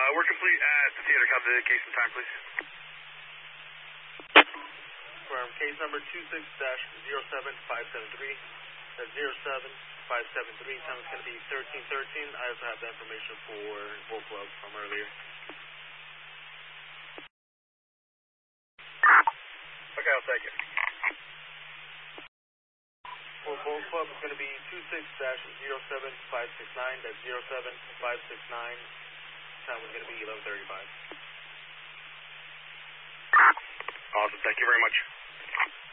We're complete at the theater. Copy the case and time, please. From case number 26-07573. That's 07573. Time is going to be 1313. I also have the information for Wolf Club from earlier. Okay, I'll take it. For Wolf Club, it's going to be 26-07569. That's 07569. Time is going to be 11:35. Awesome. Thank you very much.